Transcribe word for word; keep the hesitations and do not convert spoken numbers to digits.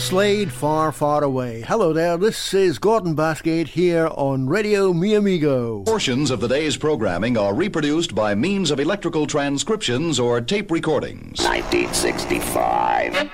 Slade, Far, Far Away. Hello there, this is Gordon Bathgate here on Radio Mi Amigo. Portions of the day's programming are reproduced by means of electrical transcriptions or tape recordings. nineteen sixty-five.